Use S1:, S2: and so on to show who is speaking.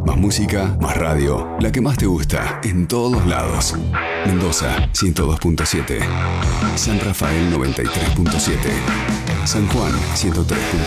S1: Más música, más radio. La que más te gusta, en todos lados. Mendoza, 102.7. San Rafael, 93.7. San Juan, 103.7.